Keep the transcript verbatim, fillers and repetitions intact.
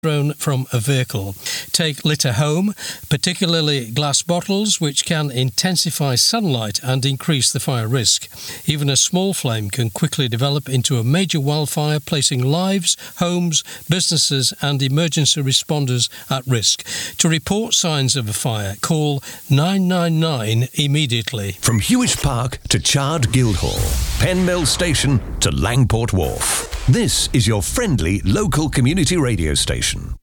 thrown from a vehicle. Take litter home, particularly glass bottles, which can intensify sunlight and increase the fire risk. Even a small flame can quickly develop into a major wildfire, placing lives, homes, businesses and emergency responders at risk. To report signs of a fire, call nine nine nine immediately. From Hewish Park to Chard Guildhall, Penmill Station to Langport Wharf. This is your friendly local community radio station.